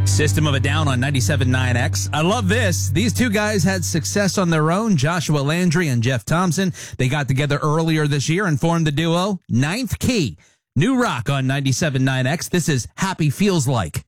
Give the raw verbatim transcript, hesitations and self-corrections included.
System of a Down on ninety-seven point nine X. I love this. These two guys had success on their own, Joshua Landry and Jeff Thompson. They got together earlier this year and formed the duo Ninth Key. New rock on ninety-seven point nine X. This is Happy Feels Like.